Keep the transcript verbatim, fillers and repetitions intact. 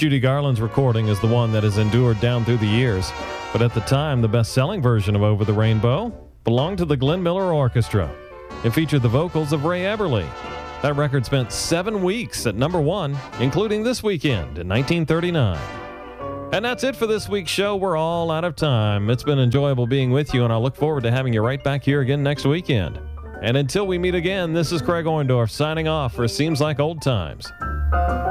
Judy Garland's recording is the one that has endured down through the years, but at the time, the best-selling version of Over the Rainbow belonged to the Glenn Miller Orchestra. It featured the vocals of Ray Eberle. That record spent seven weeks at number one, including this weekend in nineteen thirty-nine. And that's it for this week's show. We're all out of time. It's been enjoyable being with you, and I look forward to having you right back here again next weekend. And until we meet again, this is Craig Orndorff signing off for Seems Like Old Times.